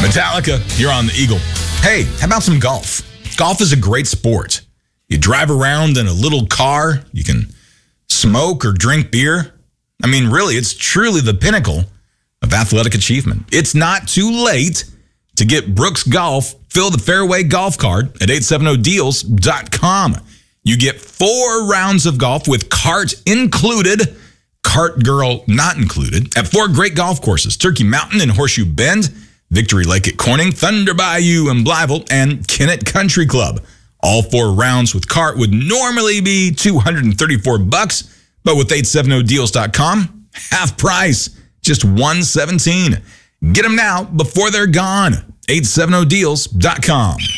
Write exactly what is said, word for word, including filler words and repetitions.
Metallica, you're on the Eagle. Hey, how about some golf? Golf is a great sport. You drive around in a little car. You can smoke or drink beer. I mean, really, it's truly the pinnacle of athletic achievement. It's not too late to get Brooks Golf Fill the Fairway golf card at eight seventy deals dot com. You get four rounds of golf with cart included, cart girl not included, at four great golf courses: Turkey Mountain and Horseshoe Bend, Victory Lake at Corning, Thunder Bayou and Blytheville, and Kennett Country Club. All four rounds with cart would normally be two hundred thirty-four bucks, but with eight seventy deals dot com, half price, just one seventeen. Get them now before they're gone. eight seventy deals dot com.